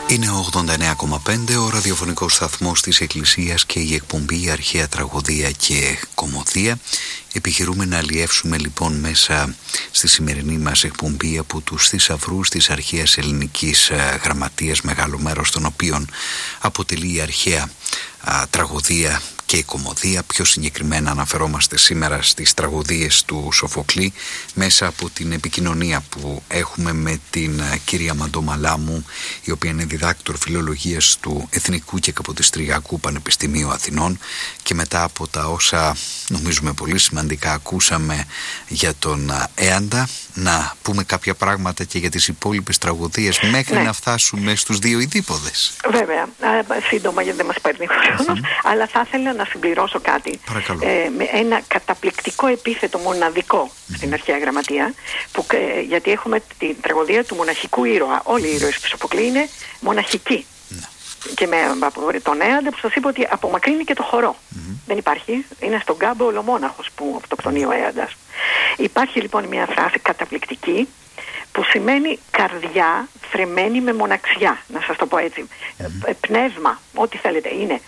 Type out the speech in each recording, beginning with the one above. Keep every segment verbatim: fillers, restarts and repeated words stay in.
Είναι ο ογδόντα εννέα κόμμα πέντε, ο ραδιοφωνικός σταθμός της Εκκλησίας και η εκπομπή Αρχαία Τραγωδία και Κωμωδία. Επιχειρούμε να αλλιεύσουμε λοιπόν μέσα στη σημερινή μας εκπομπή από τους θησαυρούς της αρχαίας ελληνικής γραμματείας, μεγάλο μέρος των οποίων αποτελεί η αρχαία α, τραγωδία και η κωμωδία. Πιο συγκεκριμένα αναφερόμαστε σήμερα στις τραγωδίες του Σοφοκλή μέσα από την επικοινωνία που έχουμε με την κυρία Μαντώ Μαλάμου, η οποία είναι διδάκτορ φιλολογίας του Εθνικού και Καποδιστριακού Πανεπιστημίου Αθηνών, και μετά από τα όσα νομίζουμε πολύ σημαντικά ακούσαμε για τον Έαντα, να πούμε κάποια πράγματα και για τις υπόλοιπες τραγωδίες μέχρι ναι. να φτάσουμε στους δύο Ιδίποδες. Βέβαια, σύντομα γιατί δεν μας παίρνει χρόνος, mm-hmm. αλλά θα ήθελα να συμπληρώσω κάτι ε, με ένα καταπληκτικό επίθετο μοναδικό mm-hmm. στην αρχαία γραμματεία, που, ε, γιατί έχουμε την τραγωδία του μοναχικού ήρωα. Όλοι οι ήρωες του Σοφοκλή είναι μοναχικοί. Mm-hmm. Και με από τον Έαντα που σας είπα ότι απομακρύνει και το χορό. Mm-hmm. Δεν υπάρχει, είναι στον κάμπο ολομόναχος που αυτοκτονεί ο Έαντας. Υπάρχει λοιπόν μια φράση καταπληκτική που σημαίνει καρδιά θρεμμένη με μοναξιά, να σας το πω έτσι. Mm-hmm. Πνεύμα, ό,τι θέλετε, είναι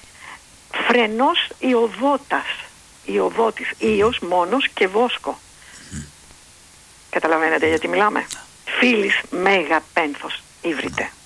φρενός ιωδότας, ιωδότης, ίος, μόνος και βόσκο. Mm-hmm. Καταλαβαίνετε γιατί μιλάμε. Φίλης μέγα πένθος ύβριτε. Mm-hmm.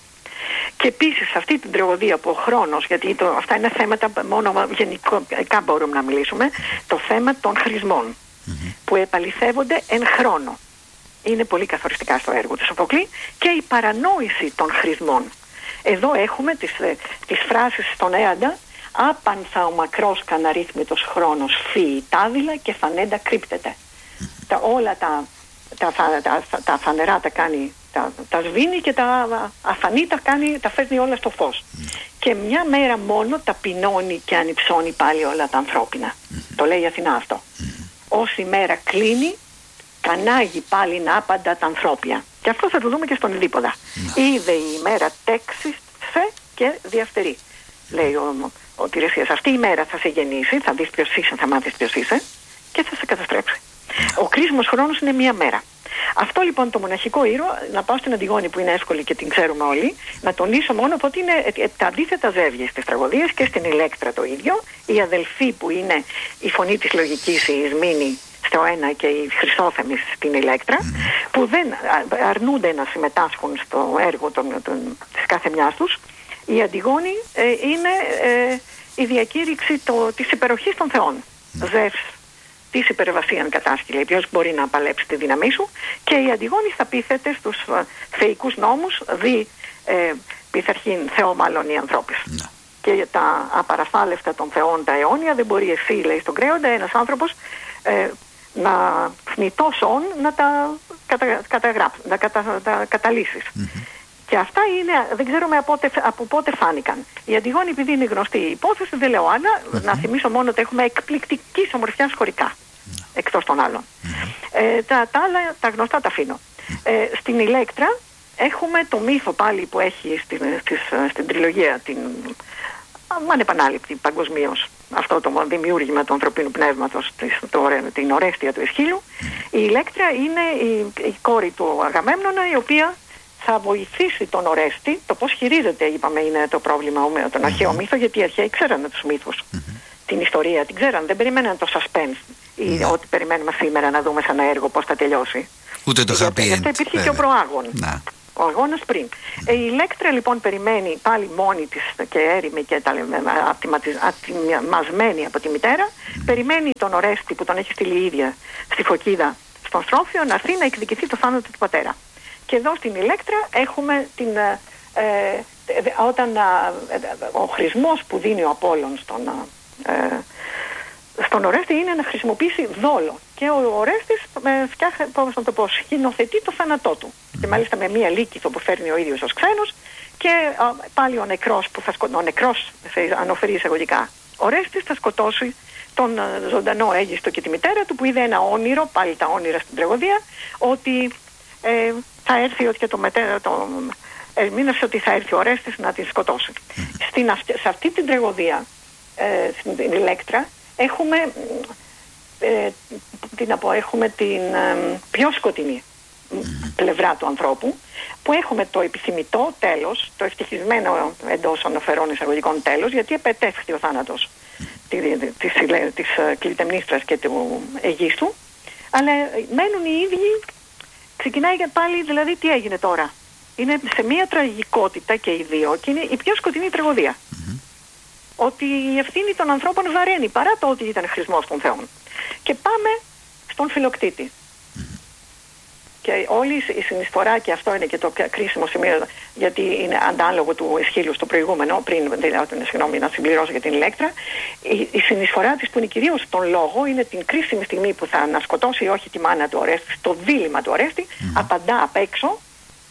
Και επίσης σε αυτή την τραγωδία που ο χρόνος, γιατί το, αυτά είναι θέματα μόνο γενικά μπορούμε να μιλήσουμε, το θέμα των χρησμών mm-hmm. που επαληθεύονται εν χρόνο. Είναι πολύ καθοριστικά στο έργο του Σοφοκλή, και η παρανόηση των χρησμών. Εδώ έχουμε τις, τις φράσεις στον Έαντα: «Άπανθα ο μακρός καναρρύθμιτος χρόνος φύει τάδυλα και φανέντα κρύπτεται». Mm-hmm. Τα, όλα τα, τα, τα, τα, τα φανερά τα κάνει, τα, τα σβήνει, και τα αφανή τα, κάνει, τα φέρνει όλα στο φως. Mm-hmm. Και μια μέρα μόνο ταπεινώνει και ανυψώνει πάλι όλα τα ανθρώπινα. Mm-hmm. Το λέει η Αθηνά αυτό. Mm-hmm. Όση μέρα κλείνει, κανάγει πάλι να άπαντα τα ανθρώπια. Και αυτό θα το δούμε και στον Ιδίποδα. Mm-hmm. Είδε η ημέρα τέξισε και διαφτερεί. Λέει ο, ο Τηρεσίας, αυτή η μέρα θα σε γεννήσει, θα δεις ποιος είσαι, θα μάθεις ποιος είσαι, και θα σε καταστρέψει. Mm-hmm. Ο κρίσιμος χρόνος είναι μία μέρα. Αυτό λοιπόν το μοναχικό ήρωα, να πάω στην Αντιγόνη που είναι εύκολη και την ξέρουμε όλοι, να τονίσω μόνο ότι είναι τα αντίθετα ζεύγια στις τραγωδίες, και στην Ηλέκτρα το ίδιο. Η αδελφή που είναι η φωνή της λογικής, η Ισμήνη στο ένα και η Χρυσόθεμη στην Ηλέκτρα, mm-hmm. που δεν αρνούνται να συμμετάσχουν στο έργο των, των, της κάθε μιας τους. Η Αντιγόνη ε, είναι ε, η διακήρυξη το, της υπεροχής των θεών. Mm-hmm. Ζεύς, της υπερβασίαν κατάσκηλε, ποιος μπορεί να απαλέψει τη δύναμή σου, και η Αντιγόνη θα πείθεται στους ε, θεϊκούς νόμους, δι ε, πειθαρχήν Θεό μάλλον οι ανθρώπες. Mm-hmm. Και τα απαρασφάλευτα των θεών τα αιώνια δεν μπορεί εσύ, λέει στον Κρέοντα, ένας άνθρωπος ε, να θνητός όν να τα κατα, καταγράψει, να κατα, τα καταλύσεις. Mm-hmm. Και αυτά είναι, δεν ξέρουμε από πότε, από πότε φάνηκαν. Η Αντιγόνη, επειδή είναι γνωστή η υπόθεση, δεν λέω άλλα, mm-hmm. να θυμίσω μόνο ότι έχουμε εκπληκτικής ομορφιάς χωρικά, mm-hmm. εκτός των άλλων. Mm-hmm. Ε, τα, τα άλλα, τα γνωστά τα αφήνω. Mm-hmm. Ε, στην Ηλέκτρα έχουμε το μύθο πάλι που έχει στην, στις, στην τριλογία, την ανεπανάληπτη παγκοσμίως, αυτό το δημιούργημα του ανθρωπίνου πνεύματος, το, την Ορέστια του Εσχύλου. Η Ηλέκτρα είναι η, η κόρη του Αγαμέμνονα, η οποία θα βοηθήσει τον Ορέστη. Το πώς χειρίζεται, είπαμε, είναι το πρόβλημα με τον αρχαίο μύθο, γιατί οι αρχαίοι ξέρανε τους μύθους. Mm-hmm. Την ιστορία την ξέρανε, δεν περιμέναν το suspense ή mm-hmm. ό,τι περιμένουμε σήμερα να δούμε σε ένα έργο πώς θα τελειώσει. Ούτε το happy end. Γι' αυτό υπήρχε και ο προάγων. Να. Ο αγώνας πριν. Mm. Ε, η Ηλέκτρα λοιπόν περιμένει πάλι μόνη της και έρημη και ατιμασμένη από τη μητέρα, mm. περιμένει τον Ορέστη που τον έχει στείλει η ίδια στη Φωκίδα στον Στρόφιο να έρθει να εκδικηθεί το θάνατο του πατέρα. Και εδώ στην Ηλέκτρα έχουμε την, ε, όταν ε, ο χρησμός που δίνει ο Απόλλων στον, ε, στον Ορέστη είναι να χρησιμοποιήσει δόλο. Και ο Ορέστης ε, πώς να το πω, σκηνοθετεί το θάνατό του. Mm. Και μάλιστα με μία λύκηθο που φέρνει ο ίδιος ως ξένος, και α, πάλι ο νεκρός που θα σκοτώσει, ο νεκρός σε ανοφερεί εισαγωγικά, ο Ορέστης θα σκοτώσει τον α, ζωντανό Αίγιστο και τη μητέρα του, που είδε ένα όνειρο, πάλι τα όνειρα στην τραγωδία, ότι ε, θα έρθει ότι και το μετέρα, το, ερμήνευσε ότι θα έρθει ο Ορέστης να την σκοτώσει. Mm. Στην, σε αυτή την τραγωδία, ε, στην Ηλέκτρα, έχουμε, ε, τι να πω, έχουμε την ε, πιο σκοτεινή mm-hmm. πλευρά του ανθρώπου, που έχουμε το επιθυμητό τέλος, το ευτυχισμένο εντός αναφερών εισαγωγικών τέλος, γιατί επετεύχθη ο θάνατος mm-hmm. της, της, της Κλητεμνίστρας και του Αιγίστου, αλλά μένουν οι ίδιοι, ξεκινάει και πάλι δηλαδή τι έγινε τώρα. Είναι σε μια τραγικότητα και οι δύο, και είναι η πιο σκοτεινή τραγωδία. Mm-hmm. Ότι η ευθύνη των ανθρώπων βαραίνει, παρά το ότι ήταν χρησμός των θεών. Και πάμε στον Φιλοκτήτη. Mm-hmm. Και όλη η συνεισφορά, και αυτό είναι και το κρίσιμο σημείο, γιατί είναι αντάλογο του Αισχύλου στο προηγούμενο, πριν δηλαδή, συγγνώμη, να συμπληρώσω για την Ηλέκτρα, η, η συνεισφορά της που είναι κυρίως στον λόγο, είναι την κρίσιμη στιγμή που θα ανασκοτώσει όχι τη μάνα του Ορέστη, το δίλημμα του Ορέστη, mm-hmm. απαντά απ' έξω,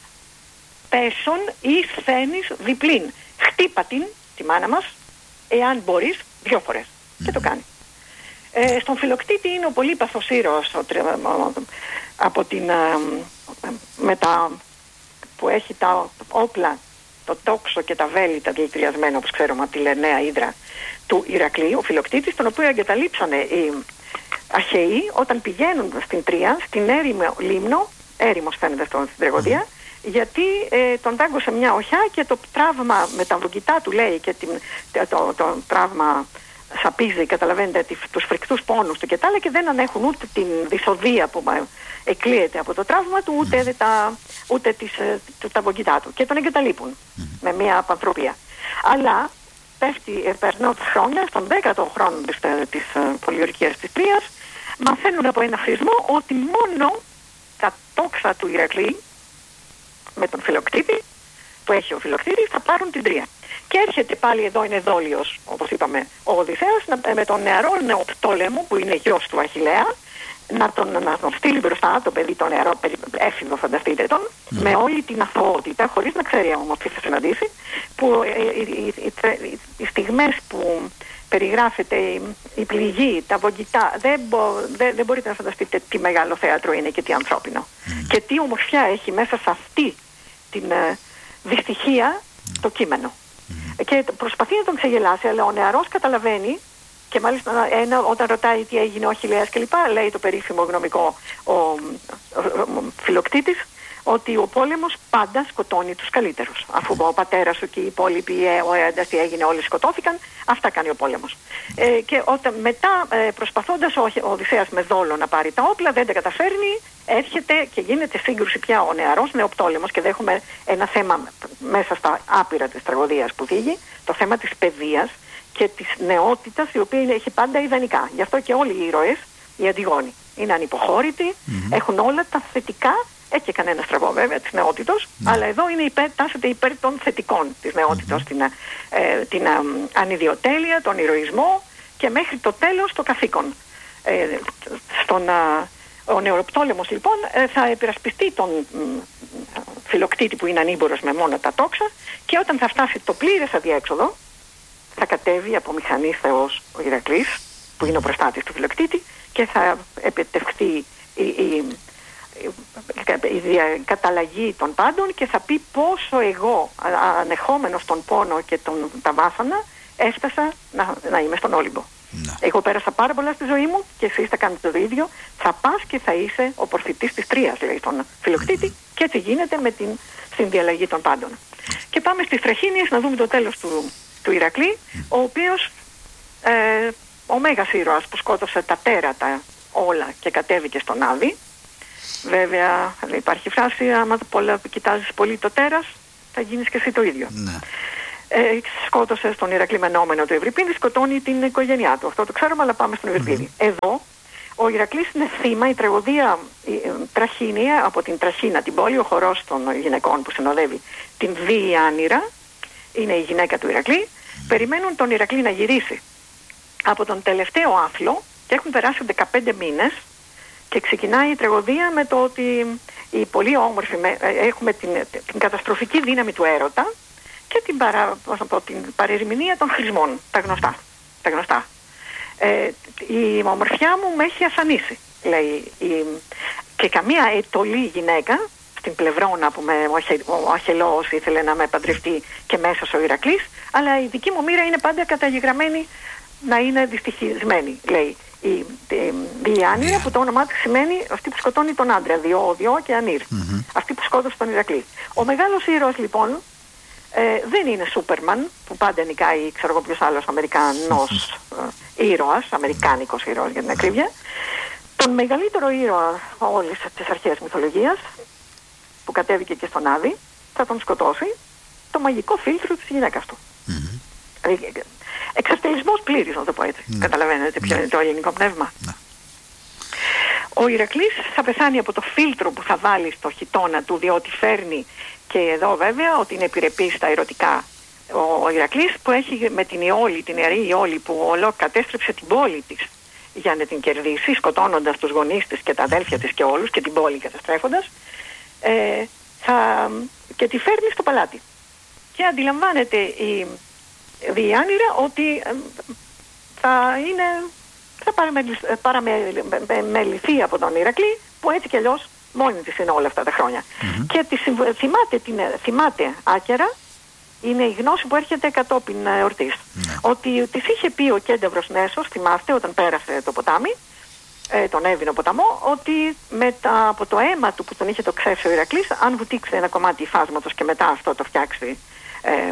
πέσον ή σθένης διπλήν. Χτύπα την, τη μάνα μας, εάν μπορείς, δύο φορές. Mm-hmm. Και το κάνει. Ε, στον Φιλοκτήτη είναι ο πολύπαθος ήρωας από την μετά που έχει τα όπλα, το τόξο και τα βέλη, τα δηλητηριασμένα, όπως ξέρουμε από τη Λερναία Ύδρα του Ηρακλή, ο Φιλοκτήτης, τον οποίο εγκαταλείψανε οι Αχαιοί όταν πηγαίνουν στην Τρία, στην έρημο λίμνο, έρημος φαίνεται στην τραγωδία, mm. γιατί ε, τον δάγκωσε μια οχιά και το τραύμα με τα βογγητά του, λέει, και την, το, το, το τραύμα σαπίζει, καταλαβαίνετε, τους φρικτούς πόνους του και τα άλλα, και δεν ανέχουν ούτε την δυσοδεία που εκλείεται από το τραύμα του, ούτε, mm. τα, ούτε τις, τα βογγητά του, και τον εγκαταλείπουν mm. με μια απανθρωπία. Αλλά πέφτει, περνώ τα χρόνια, στον δέκατο χρόνο της, της πολιορκίας της Τρίας, μαθαίνουν από ένα χρησμό ότι μόνο τα τόξα του Ηρακλή με τον Φιλοκτήτη που έχει ο Φιλοκτήτης θα πάρουν την Τρία. Και έρχεται πάλι, εδώ είναι δόλιος, όπως είπαμε, ο Οδυσσέας με τον νεαρό Νεοπτόλεμο, που είναι γιος του Αχιλλέα, να τον, να τον στείλει μπροστά, το παιδί, το νεαρό, έφηβο, φανταστείτε τον, mm. με όλη την αθωότητα, χωρίς να ξέρει όμως τι θα συναντήσει, που οι, οι, οι, οι, οι στιγμές που περιγράφεται η, η πληγή, τα βογγητά, δεν, μπο, δεν, δεν μπορείτε να φανταστείτε τι μεγάλο θέατρο είναι και τι ανθρώπινο. Mm. Και τι ομορφιά έχει μέσα σε αυτή την ε, δυστυχία το κείμενο. Mm. Και προσπαθεί να τον ξεγελάσει, αλλά ο νεαρός καταλαβαίνει. Και μάλιστα ένα, όταν ρωτάει τι έγινε ο Αχιλλέας κλπ, λέει το περίφημο γνωμικό ο, ο, ο, ο Φιλοκτήτης, ότι ο πόλεμος πάντα σκοτώνει τους καλύτερους. Αφού ο πατέρας σου και οι υπόλοιποι, ο Έαντας, τι έγινε, όλοι σκοτώθηκαν, αυτά κάνει ο πόλεμος. Ε, και όταν μετά ε, προσπαθώντας ο, ο Οδυσσέας με δόλο να πάρει τα όπλα, δεν τα καταφέρνει, έρχεται και γίνεται σύγκρουση πια ο νεαρός Νεοπτόλεμος, και δέχομαι ένα θέμα μέσα στα άπειρα της τραγωδίας που θίγει, το θέμα της παιδείας και της νεότητας, η οποία έχει πάντα ιδανικά. Γι' αυτό και όλοι οι ήρωες, οι Αντιγόνοι, είναι ανυποχώρητοι, mm-hmm. έχουν όλα τα θετικά, έχει κανένα στραβό βέβαια της νεότητος, mm-hmm. αλλά εδώ είναι υπέρ, τάσεται υπέρ των θετικών της νεότητος, mm-hmm. την, ε, την ε, ανιδιοτέλεια, τον ηρωισμό και μέχρι το τέλος το καθήκον. Ε, στον, ε, ο Νεοπτόλεμος λοιπόν ε, θα επειρασπιστεί τον ε, Φιλοκτήτη που είναι ανήμπορος με μόνο τα τόξα, και όταν θα φτάσει το πλήρες αδιέξοδο, θα κατέβει από μηχανής θεός ο Ηρακλής, που είναι ο προστάτης του Φιλοκτήτη, και θα επιτευχθεί η, η, η, η καταλλαγή των πάντων, και θα πει πόσο εγώ, ανεχόμενος τον πόνο και τον, τα βάσανα, έφτασα να, να είμαι στον Όλυμπο. Να. Εγώ πέρασα πάρα πολλά στη ζωή μου και εσείς θα κάνετε το ίδιο. Θα πας και θα είσαι ο πορφητής της Τρίας, λέει τον Φιλοκτήτη, mm-hmm. και έτσι γίνεται με την συνδιαλλαγή των πάντων. Mm-hmm. Και πάμε στις Τραχίνιες να δούμε το τέλος του του Ηρακλή, mm. ο οποίος ε, ο μέγας ήρωας που σκότωσε τα τέρατα όλα και κατέβηκε στον Άδη. Βέβαια υπάρχει φράση, άμα πολλά, κοιτάζεις πολύ το τέρας, θα γίνεις και εσύ το ίδιο. Mm. Ε, σκότωσε στον Ηρακλή μενόμενο του Ευρυπίδη, σκοτώνει την οικογένειά του. Αυτό το ξέρουμε, αλλά πάμε στον Ευρυπίδη. Mm. Εδώ ο Ηρακλής είναι θύμα, η τραγωδία η, η, Τραχίνια, από την Τραχίνα, την πόλη, ο χορός των γυναικών που συνοδεύει την Διάνυρα, είναι η γυναίκα του Ηρακλή. Περιμένουν τον Ηρακλή να γυρίσει από τον τελευταίο άθλο, και έχουν περάσει δεκαπέντε μήνες, και ξεκινάει η τραγωδία με το ότι η πολύ όμορφη, έχουμε την, την καταστροφική δύναμη του έρωτα και την, παρα, πω, την παρερμηνία των χρησμών, τα γνωστά. Τα γνωστά. Ε, η ομορφιά μου με έχει ασανίσει, λέει, η, και καμία ετολή γυναίκα στην πλευρόνα που με, ο Αχελός ήθελε να με παντρευτεί και μέσα ο Ηρακλής, αλλά η δική μου μοίρα είναι πάντα καταγεγραμμένη να είναι δυστυχισμένη, λέει. η Διάνυρα, που το όνομά της σημαίνει αυτή που σκοτώνει τον άντρα, διό, διό και ανήρ, mm-hmm. αυτή που σκότωσε τον Ηρακλή. Ο μεγάλος ήρωας λοιπόν ε, δεν είναι Σούπερμαν που πάντα νικάει, ξέρω εγώ ποιος άλλος Αμερικανός ε, ήρωας, Αμερικάνικος ήρωας για την ακρίβεια. Τον μεγαλύτερο ήρωα όλης της αρχαίας μυθολογίας, που κατέβηκε και στον Άδη, θα τον σκοτώσει το μαγικό φίλτρο της γυναίκας του. Mm-hmm. Εξευτελισμός πλήρης, να το πω έτσι. Mm. Καταλαβαίνετε ποιο mm. είναι το ελληνικό πνεύμα. Mm. Ο Ηρακλής θα πεθάνει από το φίλτρο που θα βάλει στο χιτώνα του, διότι φέρνει, και εδώ βέβαια ότι είναι επιρρεπής στα ερωτικά, ο Ηρακλής που έχει με την Ιόλη, την ιερή Ιόλη, που ολόκληρα κατέστρεψε την πόλη της για να την κερδίσει, σκοτώνοντας τους γονείς της και τα αδέλφια της και όλους και την πόλη καταστρέφοντας, ε, θα, και τη φέρνει στο παλάτι. Και αντιλαμβάνεται η Διάνυρα ότι θα είναι, θα παραμεληθεί από τον Ηρακλή, που έτσι κι αλλιώς μόνη της είναι όλα αυτά τα χρόνια. Mm-hmm. Και τη θυμάται, την, θυμάται άκερα, είναι η γνώση που έρχεται κατόπιν εορτής. Mm-hmm. Ότι της είχε πει ο Κένταυρος Νέσος, θυμάστε, όταν πέρασε το ποτάμι, ε, τον Εύβηνο ποταμό, ότι μετά από το αίμα του που τον είχε το ξέσει ο Ηρακλής, αν βουτήξει ένα κομμάτι υφάσματος και μετά αυτό το φτιάξει ε,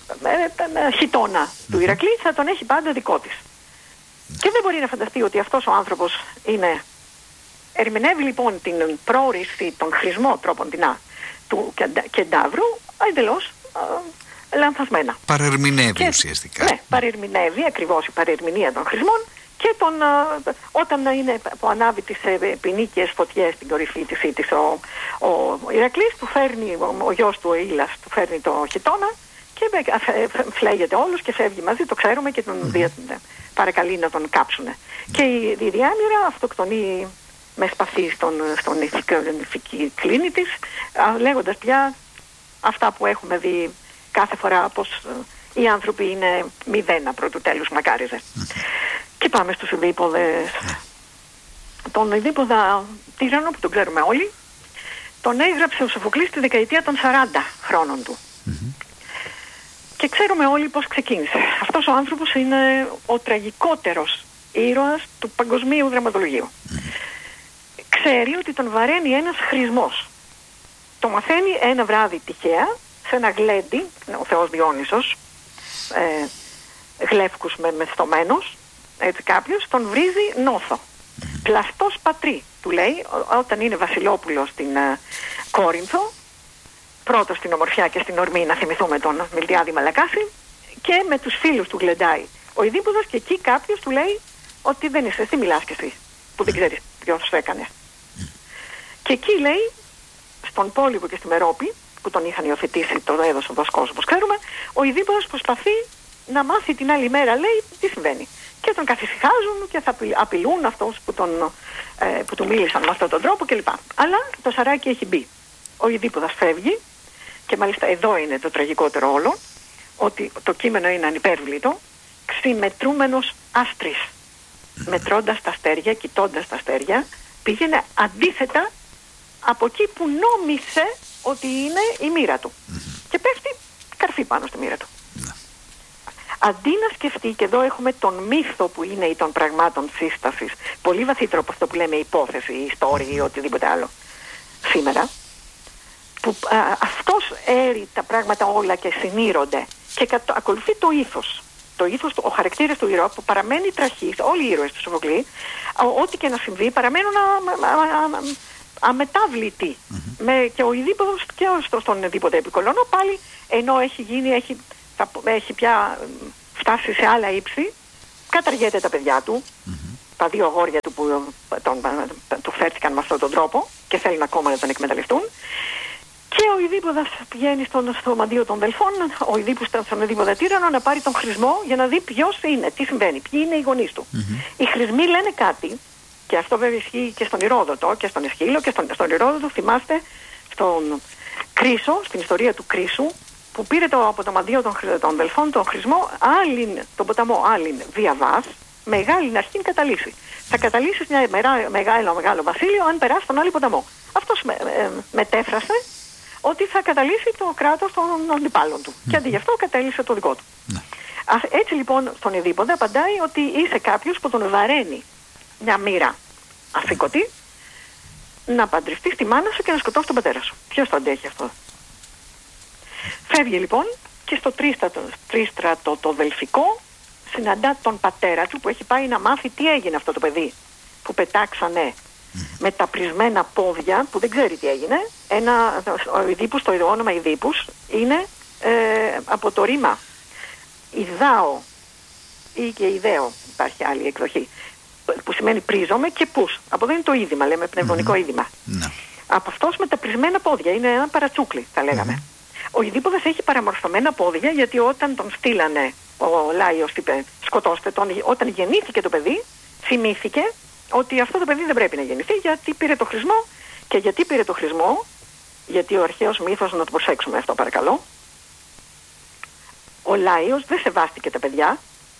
με χιτώνα mm-hmm. του Ηρακλή, θα τον έχει πάντα δικό της. Mm-hmm. Και δεν μπορεί να φανταστεί ότι αυτός ο άνθρωπος είναι... Ερμηνεύει λοιπόν την πρόορηση, τον χρησμό τρόποντινά του Κεντάβρου εντελώς ε, λανθασμένα. Παρερμηνεύει και, ουσιαστικά. Ναι, παρερμηνεύει ακριβώς η παρερμηνία των χρησμών, και τον, ε, όταν είναι, που ανάβει τις ε, ποινίκιες φωτιές στην κορυφή της ήτης ο, ο Ηρακλής, του φέρνει, ο, ο γιος του ο Ήλας του φέρνει το χιτώνα και ε, φλέγεται όλους και φεύγει μαζί, το ξέρουμε, και τον mm-hmm. δια, παρακαλεί να τον κάψουν. Mm-hmm. Και η, η Διάνυρα αυτοκτονεί με σπαθί στον, στον ηθική κλίνη της, λέγοντας πια αυτά που έχουμε δει κάθε φορά, πως οι άνθρωποι είναι μηδένα πρώτου τέλους μακάριζε. Mm. Και πάμε στους Ιδίποδες. Mm. Τον Ιδίποδα τύρανο που τον ξέρουμε όλοι, τον έγραψε ο Σοφοκλής στη δεκαετία των σαράντα χρόνων του. Mm-hmm. Και ξέρουμε όλοι πως ξεκίνησε. Αυτός ο άνθρωπος είναι ο τραγικότερος ήρωας του παγκοσμίου δραματολογίου. Mm. Ξέρει ότι τον βαραίνει ένας χρησμός. Το μαθαίνει ένα βράδυ τυχαία σε ένα γλέντι, ο Θεός Διόνυσος, ε, γλεύκους με μεσθωμένος, έτσι κάποιος, τον βρίζει νόθο. Πλαστός πατρί, του λέει, όταν είναι βασιλόπουλος στην ε, Κόρινθο, πρώτος στην ομορφιά και στην ορμή, να θυμηθούμε τον Μιλτιάδη Μαλακάση, και με τους φίλους του γλεντάει ο Ιδίποδας, και εκεί κάποιος του λέει ότι δεν είσαι, τι μιλάς κι εσύ, που δεν ξέρεις ποιος το έκανε. Και εκεί λέει, στον Πόλιβο και στη Μερόπη, που τον είχαν υιοθετήσει, το έδωσε ο Βοσκός όπως ξέρουμε, ο Ιδίποδας προσπαθεί να μάθει την άλλη μέρα, λέει, τι συμβαίνει. Και τον καθησυχάζουν και θα απειλούν αυτούς που, τον, ε, που του μίλησαν με αυτόν τον τρόπο κλπ. Αλλά το σαράκι έχει μπει. Ο Ιδίποδας φεύγει, και μάλιστα εδώ είναι το τραγικότερο όλο, ότι το κείμενο είναι ανυπέρβλητο, ξημετρούμενος άστρης. Μετρώντας τα αστέρια, κοιτώντας τα αστέρια, πήγαινε αντίθετα από εκεί που νόμισε ότι είναι η μοίρα του. Mm-hmm. Και πέφτει καρφί πάνω στη μοίρα του. Mm-hmm. Αντί να σκεφτεί, και εδώ έχουμε τον μύθο που είναι ή των πραγμάτων σύστασης, πολύ βαθύτερο από αυτό που λέμε υπόθεση, ιστορία ή οτιδήποτε άλλο σήμερα, που α, αυτός έρει τα πράγματα όλα και συνήρονται και κατ, ακολουθεί το ήθος. Το ήθος, ο χαρακτήρας του ήρωα που παραμένει τραχής, όλοι οι ήρωες του Σοφοκλή, ό,τι και να συμβεί, παραμένουν α, α, α, α, αμετάβλητοι. Mm-hmm. Με, και ο Ιδίποδος και στο, στον Ιδίποδο επικολονό πάλι, ενώ έχει γίνει, έχει, θα, έχει πια φτάσει σε άλλα ύψη, καταργέται τα παιδιά του, mm-hmm. τα δύο αγόρια του που τον, του φέρθηκαν με αυτόν τον τρόπο και θέλουν ακόμα να τον εκμεταλλευτούν. Και ο Ιδίποδας πηγαίνει στον, στο μαντίο των Δελφών, ο Ιδίποδας στον Ιδίποδα τύρανο, να πάρει τον χρησμό για να δει ποιος είναι, τι συμβαίνει, ποιοι είναι οι γονείς του. Mm-hmm. Οι χρησμοί λένε κάτι, και αυτό βέβαια ισχύει και στον Ηρόδοτο και στον Εσχύλο, και στον, στον Ηρόδοτο θυμάστε στον Κρίσο, στην ιστορία του Κρίσου, που πήρε το, από το μαντίο των, των Δελφών τον χρησμό, άλλην, τον ποταμό άλλην διαβάς, μεγάλην αρχήν καταλύσει. Θα καταλύσεις μια μερά, μεγάλο, μεγάλο βασίλειο αν περάσει τον άλλο ποταμό. Αυτός με, ε, μετέφρασε ότι θα καταλύσει το κράτος των αντιπάλων του. Mm. Και αντί γι' αυτό κατέληξε το δικό του. Mm. Έτσι λοιπόν στον Ιδίποδα απαντάει ότι είσαι κάποιος που τον βαραίνει μια μοίρα αφικωτή, να παντρευτείς τη μάνα σου και να σκοτώσεις τον πατέρα σου. Ποιος το αντέχει αυτό? Φεύγει λοιπόν και στο τρίστρατο, τρίστρατο το Δελφικό συναντά τον πατέρα του που έχει πάει να μάθει τι έγινε αυτό το παιδί που πετάξανε με τα πρισμένα πόδια, που δεν ξέρει τι έγινε. Ένα, ο Ιδίπους, το όνομα Ιδίπους είναι ε, από το ρήμα Ιδάω ή και Ιδέο, υπάρχει άλλη εκδοχή, που σημαίνει πρίζομαι και πους. Από εδώ είναι το είδημα, λέμε πνευμονικό mm-hmm. είδημα. Mm-hmm. Από αυτός με τα πρισμένα πόδια, είναι ένα παρατσούκλι θα λέγαμε. Mm-hmm. Ο Ιδίποδας έχει παραμορφωμένα πόδια, γιατί όταν τον στείλανε, ο Λάιος είπε σκοτώστε τον, όταν γεννήθηκε το παιδί θυμήθηκε ότι αυτό το παιδί δεν πρέπει να γεννηθεί, γιατί πήρε το χρησμό. Και γιατί πήρε το χρησμό? Γιατί ο αρχαίος μύθος, να το προσέξουμε αυτό παρακαλώ, ο Λάιος δεν σεβάστηκε τα παιδιά.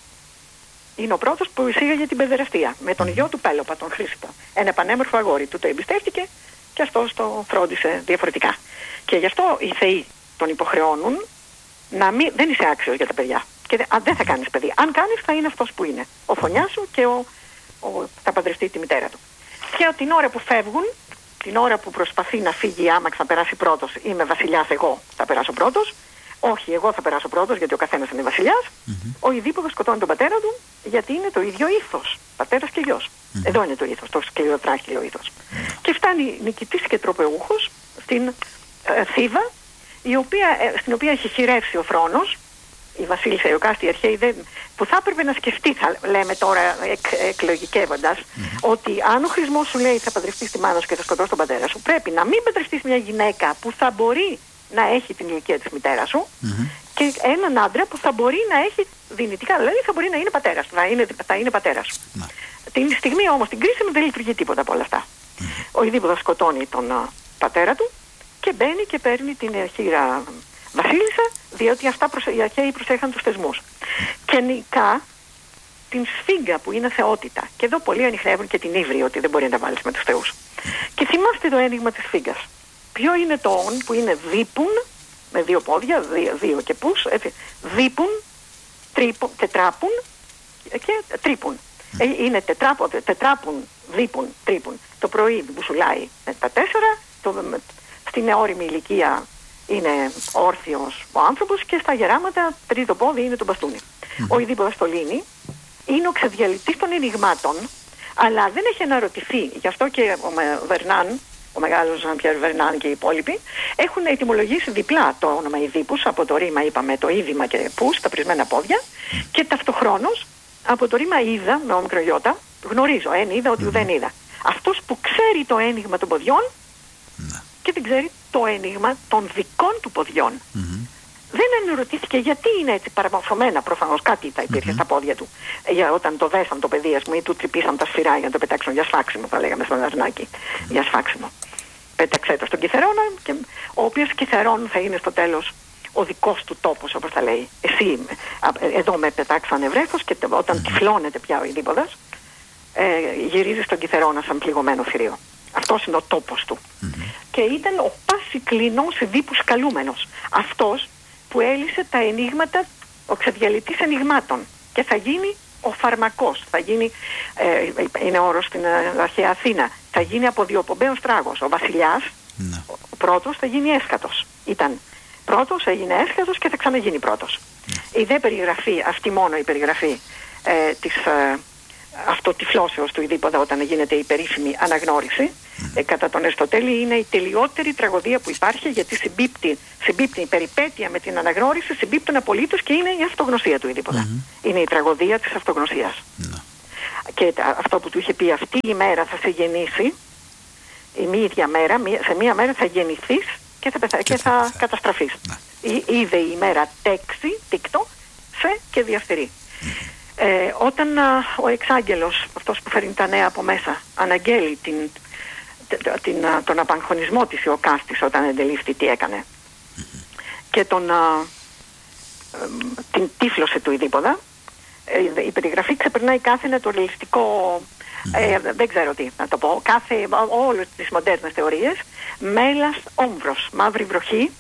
Είναι ο πρώτος που εισήγαγε την παιδεραστία με τον γιο του Πέλοπα, τον Χρήσιπο. Ένα πανέμορφο αγόρι, του το εμπιστεύτηκε και αυτός το φρόντισε διαφορετικά. Και γι' αυτό οι θεοί τον υποχρεώνουν να μην, δεν είσαι άξιος για τα παιδιά. Και α, δεν θα κάνεις παιδί. Αν κάνεις θα είναι αυτός που είναι. Ο φωνιάς σου και ο, ο, θα παντρευτεί τη μητέρα του. Και την ώρα που φεύγουν, την ώρα που προσπαθεί να φύγει άμαξ να περάσει πρώτος, είμαι βασιλιάς εγώ, θα περάσω πρώτος. Όχι, εγώ θα περάσω πρώτος γιατί ο καθένας είναι βασιλιάς. Mm-hmm. Ο Ιδίποδος σκοτώνει τον πατέρα του γιατί είναι το ίδιο ήθος. Πατέρας και γιος. Mm-hmm. Εδώ είναι το ήθος, το σκληροτράχυλο ήθος. Mm-hmm. Και φτάνει νικητής και τροπεούχος στην ε, Θήβα, η οποία, ε, στην οποία έχει χειρεύσει ο θρόνος, η βασίλισσα Ιωκάστη, η αρχαίοι, δεν, που θα έπρεπε να σκεφτεί, θα λέμε τώρα εκ, εκλογικεύοντας, mm-hmm. ότι αν ο χρησμός σου λέει θα παντρευτείς τη μάνα σου και θα σκοτώσεις τον πατέρα σου, πρέπει να μην παντρευτείς μια γυναίκα που θα μπορεί να έχει την ηλικία της μητέρας σου mm-hmm. και έναν άντρα που θα μπορεί να έχει δυνητικά, δηλαδή θα μπορεί να είναι πατέρας, θα είναι, θα είναι πατέρας σου. Mm-hmm. Την στιγμή όμως την κρίση δεν λειτουργεί τίποτα από όλα αυτά. Mm-hmm. Ο Ιδίποδας σκοτώνει τον uh, πατέρα του και μπαίνει και παίρνει την χείρα βασίλισσα, διότι αυτά προσε... οι αρχαίοι προσέχαν τους θεσμούς. Mm-hmm. Και νικά την Σφίγγα που είναι θεότητα. Και εδώ πολλοί ανιχνεύουν και την ύβρη, ότι δεν μπορεί να τα βάλεις με τους θεούς. Mm-hmm. Και θυμάστε το ένιγμα της Σφίγγας. Ποιο είναι το όν που είναι δίπουν, με δύο πόδια, δύο, δύο και πούς, έτσι, δίπουν, τρίπουν, τετράπουν και τρίπουν. Ε, είναι τετράπο, τετράπουν, δίπουν, τρίπουν. Το πρωί μπουσουλάει με τα τέσσερα, το, με, στην αιώριμη ηλικία είναι όρθιος ο άνθρωπος και στα γεράματα τρίτο πόδι είναι το μπαστούνι. Mm-hmm. Ο Ιδίποδας στο Λίνι είναι ο ξεδιαλυτής των ενιγμάτων, αλλά δεν έχει αναρωτηθεί, γι' αυτό και ο Βερνάν, ο μεγάλος Ζαν Πιέρ Βερνάν και οι υπόλοιποι, έχουν ετυμολογήσει διπλά το όνομα Ιδίπους, από το ρήμα είπαμε το είδημα και πους, τα πρισμένα πόδια, και ταυτοχρόνως από το ρήμα είδα, με όμικρο γιώτα, γνωρίζω, εν είδα ότι mm-hmm. δεν είδα. Αυτός που ξέρει το ένιγμα των ποδιών mm-hmm. και δεν ξέρει το ένιγμα των δικών του ποδιών. Mm-hmm. Δεν αναρωτήθηκε γιατί είναι έτσι παραμορφωμένα, προφανώς κάτι θα υπήρχε mm-hmm. στα πόδια του. Για, όταν το δέσαν το παιδί, ας πούμε, ή του τρυπήσαν τα σφυρά για να το πετάξουν για σφάξιμο, θα λέγαμε στον Αρνάκη, mm-hmm. για σφάξιμο. Πέταξε το στον Κιθερώνα, και, ο οποίος Κιθερών θα είναι στο τέλος ο δικός του τόπος, όπως τα λέει. Εσύ, εδώ με πετάξανε βρέφος και όταν mm-hmm. τυφλώνεται πια ο Ιδίποδας, ε, γυρίζει στον Κιθερώνα σαν πληγωμένο θηρίο. Αυτός είναι ο τόπος του. Mm-hmm. Και ήταν ο πάση κλινός Ιδίπους καλούμενος. Αυτός που έλυσε τα ενίγματα, ο ξεδιαλυτής ενιγμάτων, και θα γίνει ο φαρμακός, θα γίνει, ε, είναι όρος στην ε, αρχαία Αθήνα, θα γίνει από διοπομπαίος τράγος. Ο βασιλιάς, no. ο πρώτος, θα γίνει έσχατος. Ήταν πρώτος, έγινε έσχατος και θα ξαναγίνει πρώτος. No. Η δε περιγραφή, αυτή μόνο η περιγραφή ε, της ε, αυτοτυφλώσεως του Ιδίποδα όταν γίνεται η περίφημη αναγνώριση, mm. ε, κατά τον Αριστοτέλη είναι η τελειότερη τραγωδία που υπάρχει, γιατί συμπίπτει, συμπίπτει η περιπέτεια με την αναγνώριση, συμπίπτουν απολύτως και είναι η αυτογνωσία του Ιδίποδα. Mm-hmm. Είναι η τραγωδία της αυτογνωσίας. Mm. Και αυτό που του είχε πει, αυτή η μέρα θα σε γεννήσει, η μία ίδια μέρα, σε μία μέρα θα γεννηθείς και θα, πεθα... και και θα, θα καταστραφείς. Mm. Είδε η μέρα τέξει, τίκτο, σε και διαφτερεί. Mm. Ε, όταν α, ο εξάγγελος, αυτός που φέρνει τα νέα από μέσα, αναγγέλει την, την, α, τον απαγχωνισμό της Ιωκάστης όταν εντελήφθη τι έκανε mm-hmm. και τον, α, ε, την τύφλωση του Ιδίποδα, ε, η περιγραφή ξεπερνάει κάθε νατουραλιστικό mm-hmm. ε, δεν ξέρω τι να το πω, κάθε, όλες τις μοντέρνες θεωρίες. Μέλας όμβρος, μαύρη βροχή,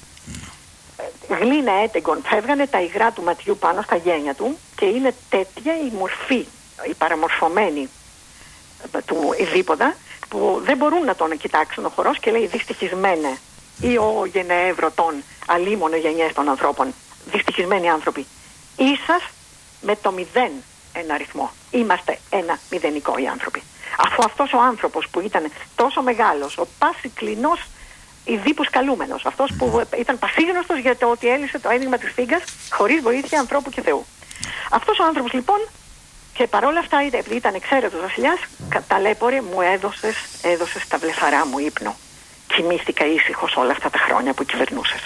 γλύνα έτεγκον, φεύγανε τα υγρά του ματιού πάνω στα γένια του και είναι τέτοια η μορφή, η παραμορφωμένη του Ιδίποδα, που δεν μπορούν να τον κοιτάξουν ο χορός και λέει δυστυχισμένε ή ο γενναεύρωτων αλίμονο γενιές των ανθρώπων, δυστυχισμένοι άνθρωποι, ίσας με το μηδέν ένα αριθμό. Είμαστε ένα μηδενικό οι άνθρωποι. Αφού αυτός ο άνθρωπος που ήταν τόσο μεγάλος, ο πάση κλινός Ιδίπους καλούμενος, αυτός που ήταν πασίγνωστος για το ότι έλυσε το ένιγμα της φύγκας χωρίς βοήθεια ανθρώπου και Θεού. Αυτός ο άνθρωπος λοιπόν, και παρόλα αυτά, επειδή ήταν εξαίρετος βασιλιάς, ταλέπορε, μου έδωσες, έδωσες τα βλεφαρά μου ύπνο. Κοιμήθηκα ήσυχος όλα αυτά τα χρόνια που κυβερνούσες.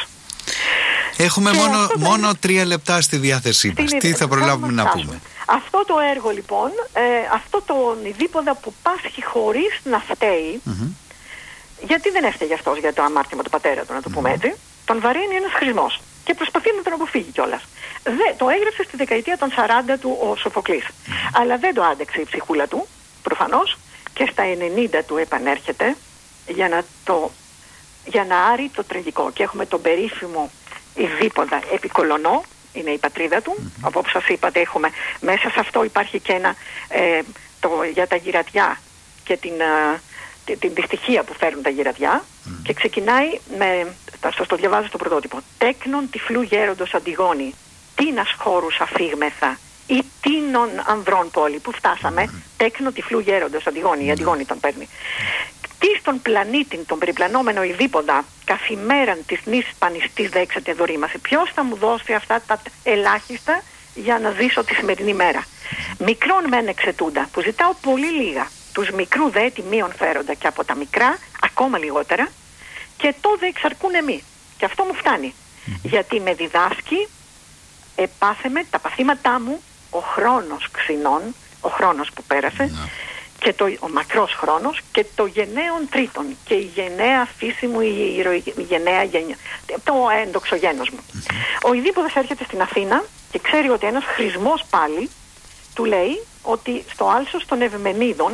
Έχουμε μόνο, μόνο είναι... τρία λεπτά στη διάθεσή μας. Τι θα προλάβουμε να πούμε. Αυτό το έργο λοιπόν, ε, αυτό το Ιδίποδα που πάσχει χωρίς να φταίει, mm-hmm. γιατί δεν έφταιγε αυτός για το αμάρτημα του πατέρα του, να το πούμε έτσι, τον βαρύνει ένας χρησμός και προσπαθεί να τον αποφύγει κιόλας. Το έγραψε στη δεκαετία των σαράντα του ο Σοφοκλής, mm-hmm. αλλά δεν το άντεξε η ψυχούλα του, προφανώς, και στα ενενήντα του επανέρχεται για να, το, για να άρει το τραγικό. Και έχουμε τον περίφημο Ιδίποδα Επικολονό, είναι η πατρίδα του, mm-hmm. όπως σας είπατε, έχουμε μέσα σε αυτό υπάρχει και ένα ε, το, για τα γυρατιά και την... Ε, την δυστυχία που φέρουν τα γυρατιά mm. και ξεκινάει με, θα σας το διαβάζω στο πρωτότυπο, τέκνον τυφλού γέροντος Αντιγόνη, τίνας χώρους αφήγμεθα ή τίνων ανδρών πόλη, που φτάσαμε, mm. τέκνον τυφλού γέροντος Αντιγόνη, mm. η Αντιγόνη τον παίρνει. Mm. Τι στον πλανήτη, τον περιπλανόμενο Ιδίποδα, καθημέραν της νης πανιστής δέξατε δωρήμαση, ποιος θα μου δώσει αυτά τα ελάχιστα για να ζήσω τη σημερινή μέρα. Mm. Μικρόν μεν εξαιτούντα, που ζητάω πολύ λίγα, τους μικρού δε τιμίων φέροντα, και από τα μικρά ακόμα λιγότερα, και το δε εξαρκούν εμείς. Και αυτό μου φτάνει. Mm-hmm. Γιατί με διδάσκει, επάθεμε τα παθήματά μου, ο χρόνος ξινών, ο χρόνος που πέρασε, mm-hmm. και το, ο μακρός χρόνος, και το γενναίον τρίτον, και η γενναία φύση μου, η, η, η γενναία γενιά, το έντοξο γένος μου. Mm-hmm. Ο Ιδίποδας έρχεται στην Αθήνα και ξέρει ότι ένας χρησμός πάλι του λέει ότι στο άλσος των Ευμενίδων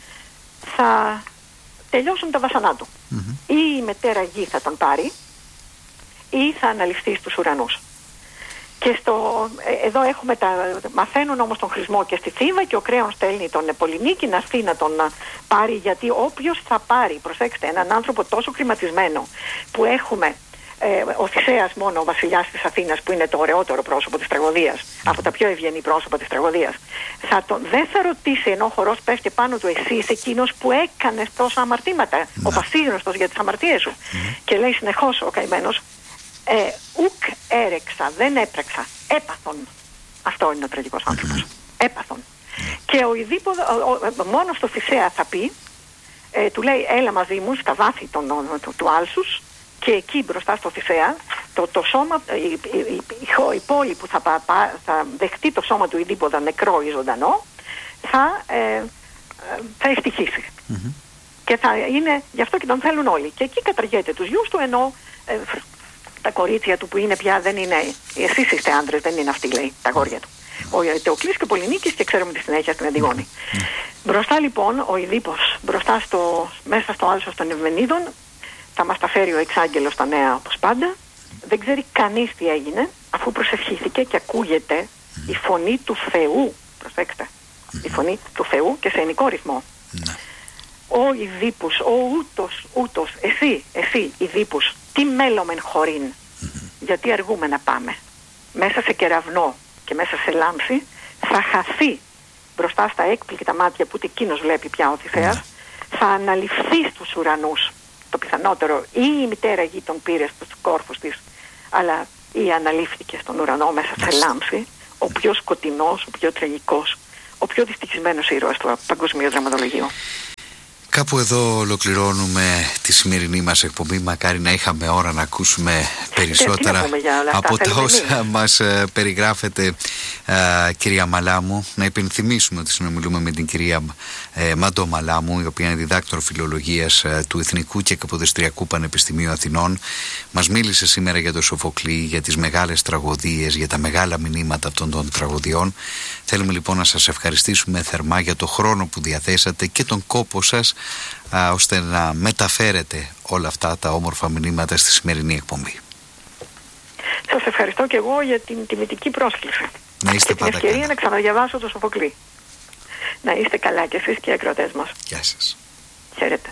θα τελειώσουν τα βασανά του. Mm-hmm. Ή η μετέρα γη θα τον πάρει, ή θα αναλυφθεί στους ουρανούς. Και στο, ε, εδώ έχουμε τα, μαθαίνουν όμως τον χρησμό και στη Θήβα, και ο Κρέον στέλνει τον Πολυνίκη να έρθει να τον να πάρει, γιατί όποιος θα πάρει, προσέξτε, έναν άνθρωπο τόσο χρηματισμένο που έχουμε, Ε, ο Θησέας μόνο, ο βασιλιάς της Αθήνας, που είναι το ωραιότερο πρόσωπο της τραγωδίας, mm. από τα πιο ευγενή πρόσωπα της τραγωδίας, θα τον, δεν θα ρωτήσει, ενώ ο χορός πέφτει πάνω του, εσύ είσαι εκείνος που έκανες τόσα αμαρτήματα, mm. ο πασίγνωστος για τις αμαρτίες σου. Mm. Και λέει συνεχώς ο καημένος, ε, ουκ έρεξα, δεν έπραξα, έπαθον. Αυτό είναι ο τραγικός άνθρωπος. Mm. Έπαθον. Mm. Και ο Ιδίποδα, μόνο στο Θησέα θα πει, ε, του λέει, έλα μαζί μου στα βάθη των, του, του άλσους, και εκεί μπροστά στο Θησέα, το, το σώμα, η, η, η, η, η πόλη που θα, πα, θα δεχτεί το σώμα του Ιδίποδα νεκρό ή ζωντανό, θα, ε, θα ευτυχήσει. Mm-hmm. Και θα είναι, γι' αυτό και τον θέλουν όλοι. Και εκεί καταργέται τους γιους του, ενώ ε, τα κορίτσια του που είναι πια δεν είναι, εσείς είστε άντρες, δεν είναι αυτοί, λέει, τα γόρια του. Ο Θεοκλής και ο Πολυνίκης, και ξέρουμε τη συνέχεια στην Αντιγόνη. Mm-hmm. Μπροστά λοιπόν ο Ιδίπος, μπροστά στο, μέσα στο άλσος των Ευμενίδων, θα μας τα φέρει ο εξάγγελος τα νέα όπως πάντα. Δεν ξέρει κανείς τι έγινε, αφού προσευχήθηκε και ακούγεται mm. η φωνή του Θεού. Προσέξτε, mm. η φωνή του Θεού, και σε ενικό ρυθμό. Mm. Ο Ιδίπους, ο ούτος, ούτος, εσύ, εσύ Ιδίπους, τι μέλομεν χωρήν, mm. γιατί αργούμε να πάμε. Μέσα σε κεραυνό και μέσα σε λάμψη θα χαθεί μπροστά στα έκπληκτα μάτια που ούτε εκείνος βλέπει πια ο Θησέας, mm. θα αναλυφθεί στους ουρανούς. Το πιθανότερο, ή η μητέρα γη τον πήρε στους κόρφους της, αλλά ή αναλήφθηκε στον ουρανό μέσα σε λάμψη, ο πιο σκοτεινός, ο πιο τραγικός, ο πιο δυστυχισμένος ήρωας του παγκοσμίου δραματολογίου. Κάπου εδώ ολοκληρώνουμε τη σημερινή μας εκπομπή. Μακάρι να είχαμε ώρα να ακούσουμε περισσότερα από τα όσα μας περιγράφετε, uh, κυρία Μαλάμου. Να υπενθυμίσουμε ότι συνομιλούμε με την κυρία uh, Μαντώ Μαλάμου, η οποία είναι διδάκτορ φιλολογίας uh, του Εθνικού και Καποδιστριακού Πανεπιστημίου Αθηνών. Μας μίλησε σήμερα για το Σοφοκλή, για τις μεγάλες τραγωδίες, για τα μεγάλα μηνύματα αυτών των τραγωδιών. Θέλουμε λοιπόν να σας ευχαριστήσουμε θερμά για το χρόνο που διαθέσατε και τον κόπο σας, α, ώστε να μεταφέρετε όλα αυτά τα όμορφα μηνύματα στη σημερινή εκπομπή. Σας ευχαριστώ και εγώ για την τιμητική πρόσκληση. Να είστε και την ευκαιρία καλά. Να ξαναδιαβάσω το Σοφοκλή. Να είστε καλά κι εσείς και οι ακροατές μας. Γεια σας. Χαίρετε.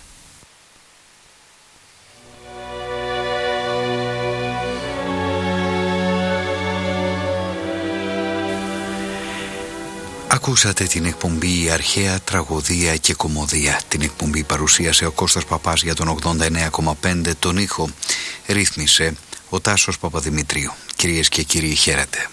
Ακούσατε την εκπομπή «Η Αρχαία Τραγωδία και Κωμωδία». Την εκπομπή παρουσίασε ο Κώστας Παπάς για τον ογδόντα εννέα κόμμα πέντε. Τον ήχο ρύθμισε ο Τάσος Παπαδημητρίου. Κυρίες και κύριοι, χαίρετε.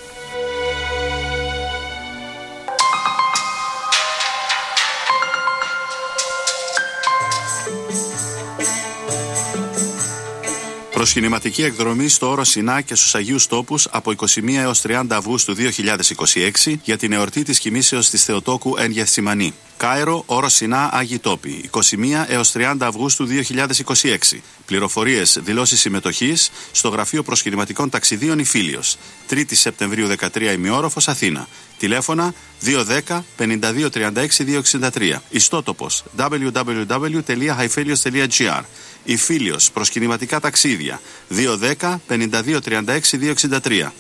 Προσκυνηματική εκδρομή στο Όρο Σινά και στους Αγίους Τόπους από είκοσι μία έως τριάντα Αυγούστου δύο χιλιάδες είκοσι έξι για την εορτή της κοιμήσεως της Θεοτόκου εν Γεθσιμανή. Κάιρο, Όρο Σινά, Άγιοι Τόποι, είκοσι μία έως τριάντα Αυγούστου δύο χιλιάδες είκοσι έξι. Πληροφορίες, δηλώσεις συμμετοχής στο Γραφείο Προσκυνηματικών Ταξιδίων Ιφίλιος. τρίτη Σεπτεμβρίου δεκατρία ημιόροφος, Αθήνα. Τηλέφωνα δύο ένα μηδέν πέντε δύο τρία έξι δύο έξι τρία. Ιστότοπος double-u double-u double-u τελεία hiphelios τελεία gr. Ιφίλιος, προσκυνηματικά ταξίδια δύο ένα μηδέν πέντε δύο τρία έξι δύο έξι τρία.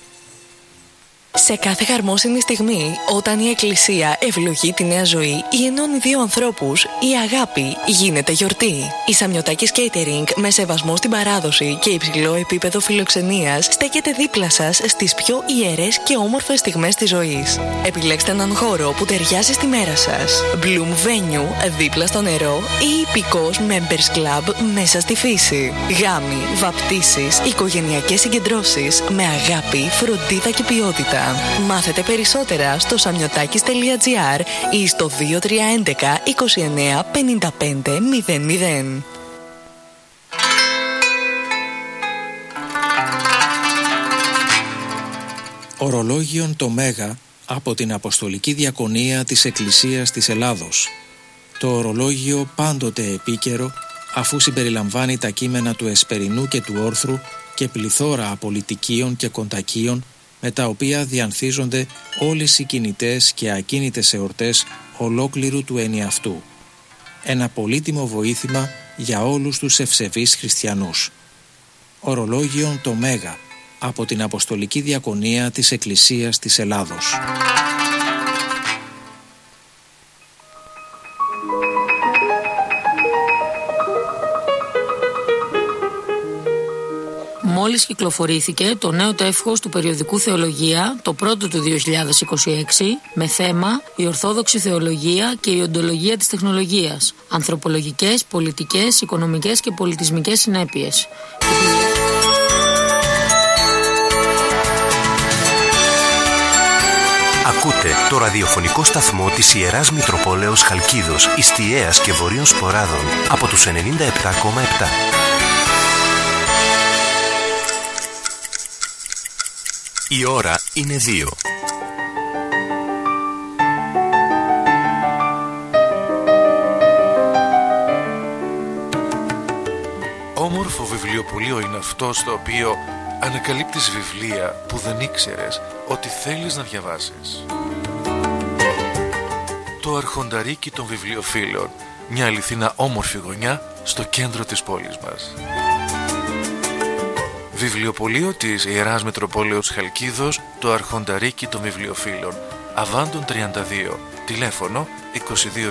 Σε κάθε χαρμόσυνη στιγμή, όταν η Εκκλησία ευλογεί τη νέα ζωή ή ενώνει δύο ανθρώπους, η αγάπη γίνεται γιορτή. Η Σαμιωτάκης Catering, με σεβασμό στην παράδοση και υψηλό επίπεδο φιλοξενίας, στέκεται δίπλα σας στις πιο ιερές και όμορφες στιγμές της ζωής. Επιλέξτε έναν χώρο που ταιριάζει στη μέρα σας. Bloom Venue, δίπλα στο νερό, ή υπηκός Members Club μέσα στη φύση. Γάμοι, βαπτίσεις, οικογενειακές συγκεντρώσεις με αγάπη, φροντίδα και ποιότητα. Μάθετε περισσότερα στο σαμιωτάκης τελεία gr ή στο δύο τρία ένα ένα είκοσι εννέα πενήντα πέντε μηδέν μηδέν. Ορολόγιον το Μέγα από την Αποστολική Διακονία της Εκκλησίας της Ελλάδος. Το ορολόγιο πάντοτε επίκαιρο, αφού συμπεριλαμβάνει τα κείμενα του Εσπερινού και του Όρθρου και πληθώρα απολυτικίων και κοντακίων, με τα οποία διανθίζονται όλες οι κινητές και ακίνητες εορτές ολόκληρου του ενιαυτού. Ένα πολύτιμο βοήθημα για όλους τους ευσεβείς χριστιανούς. Ορολόγιον το Μέγα από την Αποστολική Διακονία της Εκκλησίας της Ελλάδος. Μόλις κυκλοφορήθηκε το νέο τεύχος του περιοδικού Θεολογία, το πρώτο του δύο χιλιάδες είκοσι έξι, με θέμα «Η Ορθόδοξη Θεολογία και η Οντολογία της Τεχνολογίας. Ανθρωπολογικές, πολιτικές, οικονομικές και πολιτισμικές συνέπειες». Ακούτε το ραδιοφωνικό σταθμό της Ιεράς Μητροπόλεως Χαλκίδος, Ιστιαίας και Βορείων Σποράδων από τους ενενήντα επτά κόμμα επτά. Η ώρα είναι δύο. Όμορφο βιβλιοπωλείο είναι αυτό στο οποίο ανακαλύπτεις βιβλία που δεν ήξερες ότι θέλεις να διαβάσεις. Το αρχονταρίκι των βιβλιοφίλων, μια αληθινά όμορφη γωνιά στο κέντρο της πόλης μας. Βιβλιοπωλείο της Ιεράς Μητροπόλεως Χαλκίδος, το αρχονταρίκι των βιβλιοφίλων, Αβάντων τριάντα δύο, τηλέφωνο είκοσι δύο